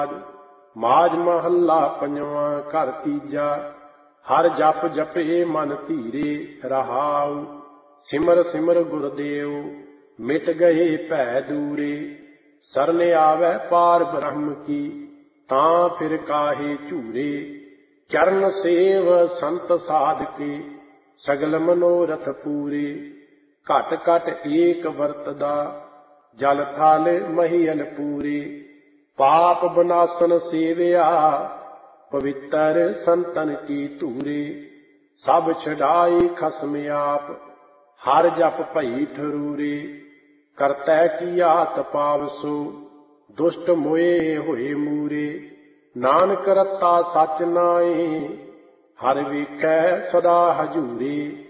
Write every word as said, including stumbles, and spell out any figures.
ਮਾਝ ਮਹੱਲਾ ਪੰਜਵਾਂ। ਘਰ ਤੀਜਾ। ਹਰ ਜਪ ਜਪੇ ਮਨ ਧੀਰੇ ਰਹਾਉ। ਸਿਮਰ ਸਿਮਰ ਗੁਰਦੇਵ ਮਿਟ ਗਏ ਭੈ ਦੂਰੇ। ਸਰਨ ਆਵੈ ਪਾਰ ਬ੍ਰਹਮ ਕੀ ਤਾਂ ਫਿਰ ਕਾਹੇ ਝੂਰੇ। ਚਰਨ ਸੇਵ ਸੰਤ ਸਾਧਕੇ ਸਗਲ ਮਨੋਰਥ ਪੂਰੇ। ਘਟ ਘਟ ਏਕ ਵਰਤਦਾ ਜਲ ਥਲ ਮਹੀਲ ਪੂਰੇ। ਪਾਪ ਬਨਾਸਨ ਸੇਵਿਆ ਪਵਿੱਤਰ ਸੰਤਨ ਕੀ ਧੂਰੇ। ਸਭ ਛਡਾਈ ਖਸਮ ਆਪ ਹਰ ਜਪ ਭਈ ਠਰੂਰੇ। ਕਰਤੈ ਕੀ ਆਤ ਪਾਵਸੋ ਦੁਸ਼ਟ ਮੋਏ ਹੋਏ ਮੂਰੇ। ਨਾਨਕ ਰਤਾ ਸਚ ਨਾਏ ਹਰ ਵੇਖੈ ਸਦਾ ਹਜੂਰੇ।